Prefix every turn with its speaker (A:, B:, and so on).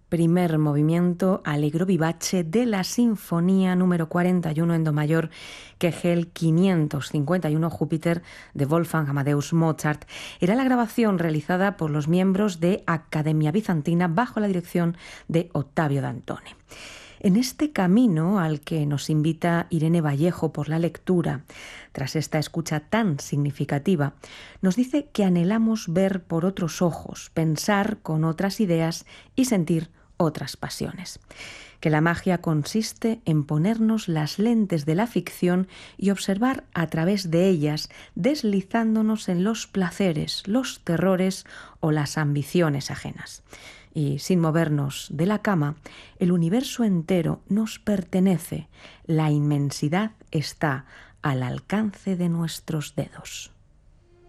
A: Primer movimiento Allegro vivace de la Sinfonía número 41 en do mayor, Kegel 551 Júpiter de Wolfgang Amadeus Mozart. Era la grabación realizada por los miembros de Academia Bizantina bajo la dirección de Ottavio Dantone. En este camino al que nos invita Irene Vallejo por la lectura, tras esta escucha tan significativa, nos dice que anhelamos ver por otros ojos, pensar con otras ideas y sentir otras pasiones. Que la magia consiste en ponernos las lentes de la ficción y observar a través de ellas, deslizándonos en los placeres, los terrores o las ambiciones ajenas. Y sin movernos de la cama, el universo entero nos pertenece. La inmensidad está al alcance de nuestros dedos.